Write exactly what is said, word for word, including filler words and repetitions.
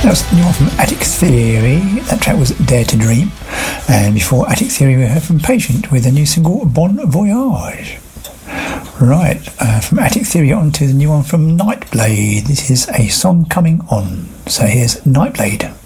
That was the new one from Attic Theory. That track was Dare to Dream. And before Attic Theory, we heard from Patient with the new single Bon Voyage. Right, uh, from Attic Theory on to the new one from Nightblade. This is A Song Coming On. So here's Nightblade.